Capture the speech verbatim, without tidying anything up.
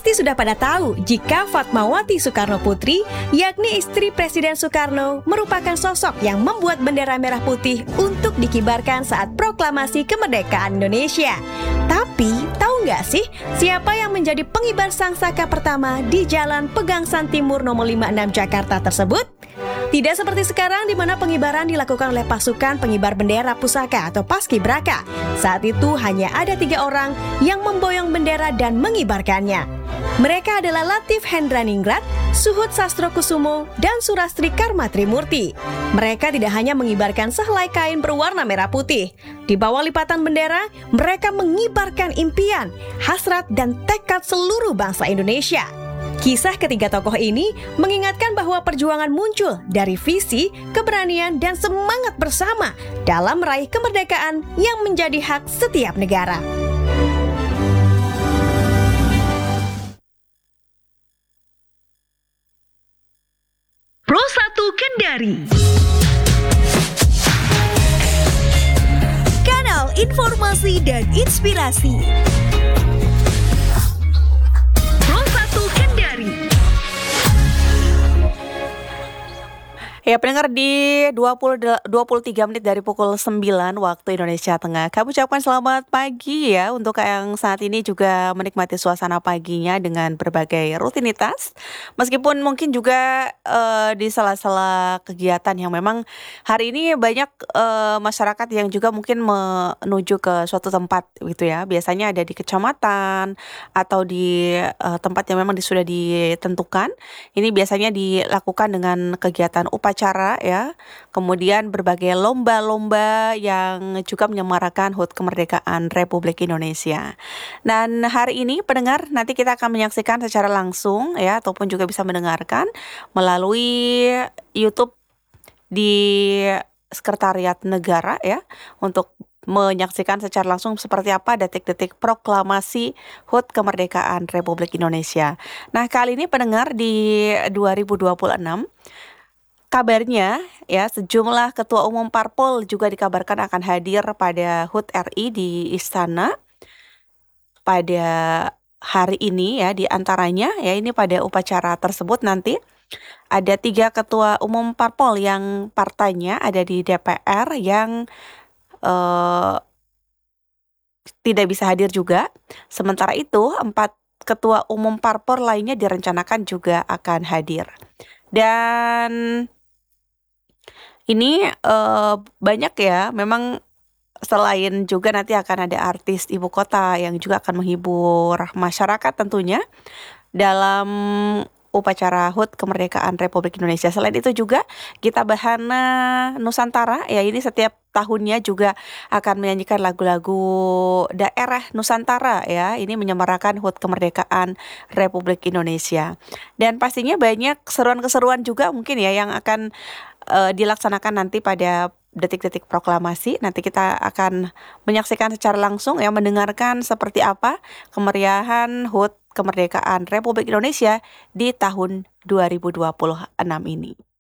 Pasti sudah pada tahu jika Fatmawati Soekarno Putri, yakni istri Presiden Soekarno, merupakan sosok yang membuat bendera merah putih untuk dikibarkan saat proklamasi kemerdekaan Indonesia. Tapi, tahu nggak sih siapa yang menjadi pengibar sangsaka pertama di Jalan Pegangsaan Timur nomor lima puluh enam Jakarta tersebut? Tidak seperti sekarang di mana pengibaran dilakukan oleh pasukan pengibar bendera pusaka atau paskibraka. Saat itu hanya ada tiga orang yang memboyong bendera dan mengibarkannya. Mereka adalah Latif Hendraningrat, Suhut Sastrokusumo, dan Surastri Karma Trimurti. Mereka tidak hanya mengibarkan sehelai kain berwarna merah putih. Di bawah lipatan bendera, mereka mengibarkan impian, hasrat, dan tekad seluruh bangsa Indonesia. Kisah ketiga tokoh ini mengingatkan bahwa perjuangan muncul dari visi, keberanian, dan semangat bersama dalam meraih kemerdekaan yang menjadi hak setiap negara. Pro satu Kendari, kanal informasi dan inspirasi. Ya, pendengar, di dua puluh, dua puluh tiga menit dari pukul sembilan waktu Indonesia Tengah. Kami ucapkan selamat pagi ya untuk yang saat ini juga menikmati suasana paginya dengan berbagai rutinitas. Meskipun mungkin juga uh, di sela-sela kegiatan yang memang hari ini banyak uh, masyarakat yang juga mungkin menuju ke suatu tempat gitu ya. Biasanya ada di kecamatan atau di uh, tempat yang memang sudah ditentukan. Ini biasanya dilakukan dengan kegiatan upacara Acara ya, kemudian berbagai lomba-lomba yang juga menyemarakan H U T kemerdekaan Republik Indonesia. Dan hari ini pendengar, nanti kita akan menyaksikan secara langsung ya, ataupun juga bisa mendengarkan melalui YouTube di Sekretariat Negara ya, untuk menyaksikan secara langsung seperti apa detik-detik proklamasi H U T kemerdekaan Republik Indonesia. Nah, kali ini pendengar di dua ribu dua puluh enam kabarnya ya, sejumlah ketua umum parpol juga dikabarkan akan hadir pada H U T R I di Istana pada hari ini ya. Di antaranya ya, ini pada upacara tersebut nanti ada tiga ketua umum parpol yang partainya ada di D P R yang eh, tidak bisa hadir juga. Sementara itu empat ketua umum parpol lainnya direncanakan juga akan hadir. Dan ini uh, banyak ya, memang selain juga nanti akan ada artis ibu kota yang juga akan menghibur masyarakat tentunya dalam upacara H U T kemerdekaan Republik Indonesia. Selain itu juga Gita Bahana Nusantara ya, ini setiap tahunnya juga akan menyanyikan lagu-lagu daerah Nusantara ya, ini menyemarakan H U T kemerdekaan Republik Indonesia. Dan pastinya banyak keseruan-keseruan juga mungkin ya yang akan uh, dilaksanakan nanti pada detik-detik proklamasi. Nanti kita akan menyaksikan secara langsung ya, mendengarkan seperti apa kemeriahan H U T kemerdekaan Republik Indonesia di tahun dua ribu dua puluh enam ini.